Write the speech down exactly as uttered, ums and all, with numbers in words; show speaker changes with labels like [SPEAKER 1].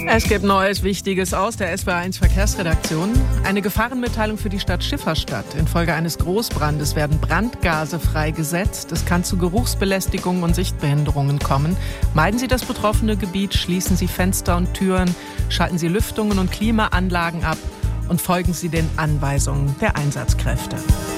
[SPEAKER 1] Es gibt Neues Wichtiges aus der S W R eins Verkehrsredaktion. Eine Gefahrenmitteilung für die Stadt Schifferstadt. Infolge eines Großbrandes werden Brandgase freigesetzt. Es kann zu Geruchsbelästigungen und Sichtbehinderungen kommen. Meiden Sie das betroffene Gebiet, schließen Sie Fenster und Türen, schalten Sie Lüftungen und Klimaanlagen ab und folgen Sie den Anweisungen der Einsatzkräfte.